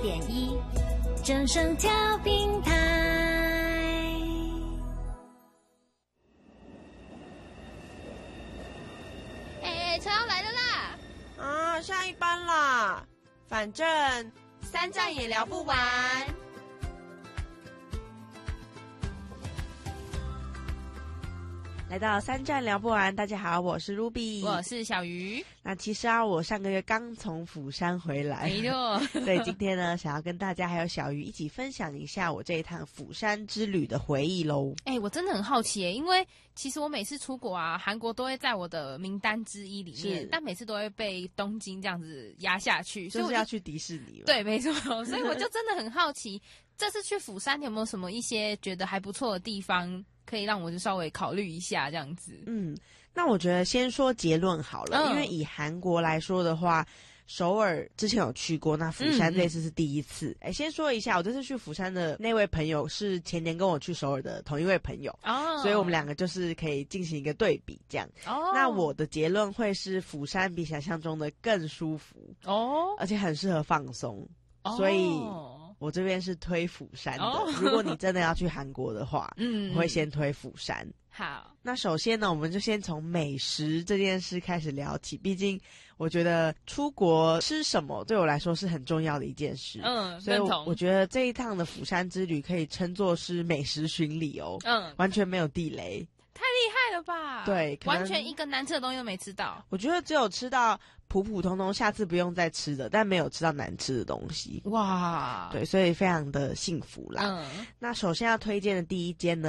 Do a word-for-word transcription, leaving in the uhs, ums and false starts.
点一，正声调频台。 哎，车要来了啦！ 啊，下一班啦，反正三站也聊不完。来到三站聊不完，大家好，我是 Ruby， 我是小鱼。 那其实啊，我上个月刚从釜山回来， 没错。 所以今天呢，想要跟大家还有小鱼一起分享一下我这一趟釜山之旅的回忆喽。 哎、欸，我真的很好奇耶，因为其实我每次出国啊，韩国都会在我的名单之一里面，但每次都会被东京这样子压下去， 所以就是要去迪士尼了。 对，没错，所以我就真的很好奇，这次去釜山有没有什么一些觉得还不错的地方？可以让我就稍微考虑一下这样子。 嗯，那我觉得先说结论好了，嗯、因为以韩国来说的话，首尔之前有去过，那釜山这次是第一次。哎、嗯，先说一下，我这次去釜山的那位朋友是前年跟我去首尔的同一位朋友，哦，所以我们两个就是可以进行一个对比这样。哦，那我的结论会是釜山比想象中的更舒服哦，而且很适合放松，哦、所以。我这边是推釜山的， oh. 如果你真的要去韩国的话，嗯，我会先推釜山。 好， 那首先呢，我们就先从美食这件事开始聊起，毕竟我觉得出国吃什么对我来说是很重要的一件事。嗯，所以 我, 我觉得这一趟的釜山之旅可以称作是美食巡礼哦，嗯，完全没有地雷。 太厉害了吧！ 对， 完全一个难吃的东西都没吃到。 我觉得只有吃到普普通通，下次不用再吃的，但没有吃到难吃的东西。哇，对，所以非常的幸福啦。嗯，那首先要推荐的第一间呢。